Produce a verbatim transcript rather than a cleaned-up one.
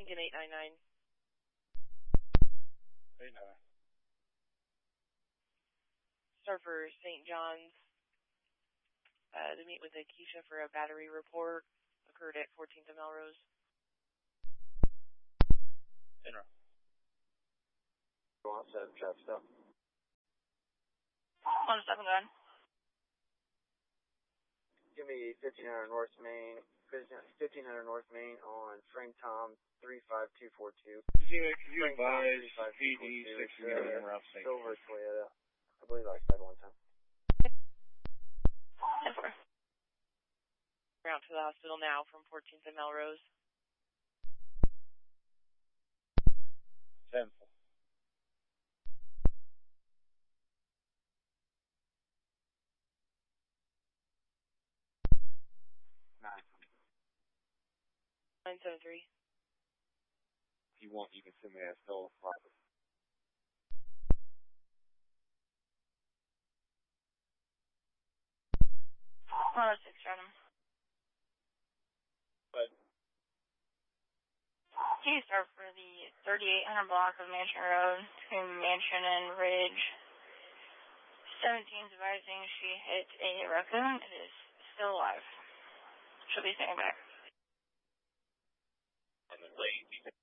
Lincoln eight nine nine. eight nine. Start for Saint John's uh, to meet with Akeisha for a battery report. Occurred at fourteenth and Melrose. Inro. Go on, set up traffic stop. One seven nine. Give me fifteen hundred North Main, fifteen hundred North Main on Frank Tom three five two four two. Could you, could you advise P D sixty-nine in Ralph Saint Silver Toyota. I believe I expect one time. Never. We're out to the hospital now from fourteenth and Melrose. ten. Nine. nine seven three. If you want, you can send me that still private. one oh six, random. But Can you start for the thirty-eight hundred block of Mansion Road between Mansion and Ridge? seventeen is advising she hit a raccoon. It is still alive. She'll be standing back. on the late.